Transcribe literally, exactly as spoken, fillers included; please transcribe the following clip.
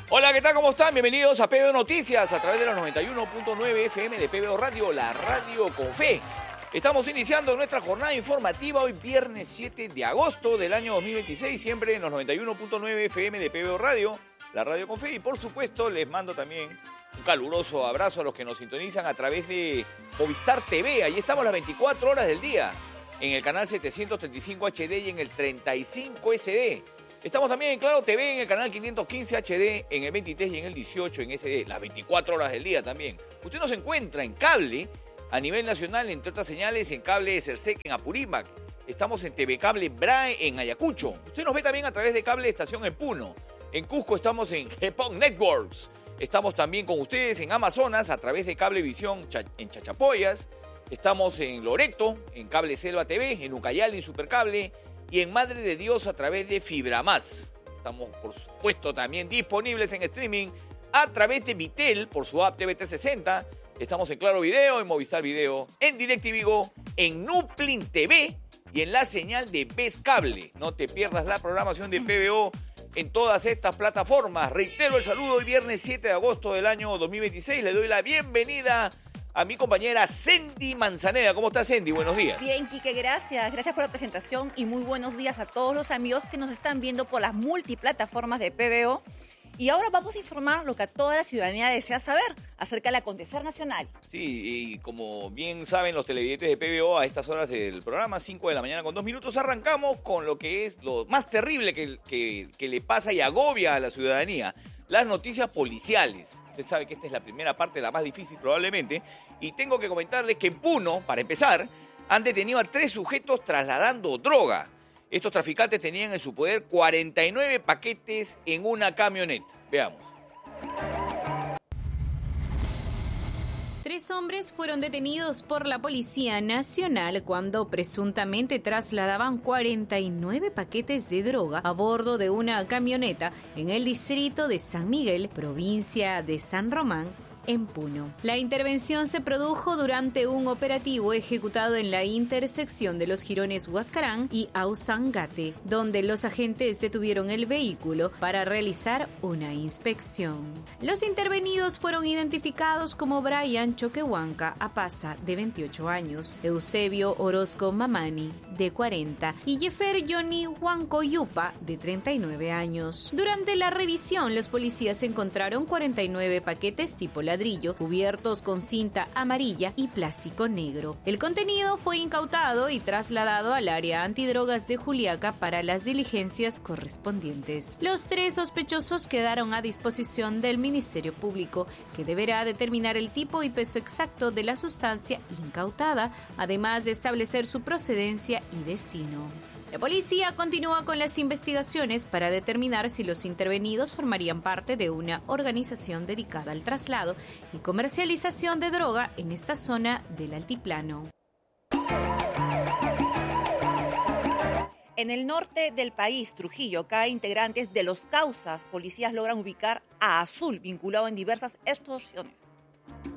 Hola, ¿qué tal? ¿Cómo están? Bienvenidos a P B O Noticias a través de los noventa y uno punto nueve F M de P B O Radio, la radio con fe. Estamos iniciando nuestra jornada informativa hoy viernes siete de agosto del año dos mil veintiséis, siempre en los noventa y uno punto nueve F M de P B O Radio, la radio con fe. Y por supuesto les mando también un caluroso abrazo a los que nos sintonizan a través de Movistar T V. Ahí estamos las veinticuatro horas del día, en el canal setecientos treinta y cinco H D y en el treinta y cinco S D. Estamos también en Claro T V, en el canal quinientos quince H D, en el veintitrés y en el dieciocho en S D, las veinticuatro horas del día también. Usted nos encuentra en cable a nivel nacional, entre otras señales, en cable Cersec en Apurímac. Estamos en T V Cable Brae en Ayacucho. Usted nos ve también a través de cable Estación en Puno. En Cusco estamos en Gepong Networks. Estamos también con ustedes en Amazonas a través de Cablevisión en Chachapoyas. Estamos en Loreto, en Cable Selva T V, en Ucayali, en Supercable, y en Madre de Dios a través de Fibra Más. Estamos, por supuesto, también disponibles en streaming a través de Vitel por su app T V trescientos sesenta. Estamos en Claro Video, en Movistar Video, en DirecTV, en Nuplin T V y en la señal de Ves Cable. No te pierdas la programación de P B O en todas estas plataformas. Reitero el saludo hoy viernes siete de agosto del año dos mil veintiséis. Le doy la bienvenida a mi compañera Sendy Manzanera. ¿Cómo está, Sendy? Buenos días. Bien, Quique, gracias. Gracias por la presentación y muy buenos días a todos los amigos que nos están viendo por las multiplataformas de P B O. Y ahora vamos a informar lo que a toda la ciudadanía desea saber acerca del acontecer nacional. Sí, y como bien saben los televidentes de P B O, a estas horas del programa, cinco de la mañana con dos minutos, arrancamos con lo que es lo más terrible que, que, que le pasa y agobia a la ciudadanía, las noticias policiales. Usted sabe que esta es la primera parte, la más difícil probablemente, y tengo que comentarles que en Puno, para empezar, han detenido a tres sujetos trasladando droga. Estos traficantes tenían en su poder cuarenta y nueve paquetes en una camioneta. Veamos. Tres hombres fueron detenidos por la Policía Nacional cuando presuntamente trasladaban cuarenta y nueve paquetes de droga a bordo de una camioneta en el distrito de San Miguel, provincia de San Román, en Puno. La intervención se produjo durante un operativo ejecutado en la intersección de los jirones Huascarán y Ausangate, donde los agentes detuvieron el vehículo para realizar una inspección. Los intervenidos fueron identificados como Brian Choquehuanca Apaza, de veintiocho años, Eusebio Orozco Mamani, de cuarenta, y Jefer Johnny Huancoyupa, de treinta y nueve años. Durante la revisión, los policías encontraron cuarenta y nueve paquetes tipo ladrillo cubiertos con cinta amarilla y plástico negro. El contenido fue incautado y trasladado al área antidrogas de Juliaca para las diligencias correspondientes. Los tres sospechosos quedaron a disposición del Ministerio Público, que deberá determinar el tipo y peso exacto de la sustancia incautada, además de establecer su procedencia y destino. La policía continúa con las investigaciones para determinar si los intervenidos formarían parte de una organización dedicada al traslado y comercialización de droga en esta zona del altiplano. En el norte del país, Trujillo, cada integrantes de los Causas, policías logran ubicar a Azul, vinculado en diversas extorsiones.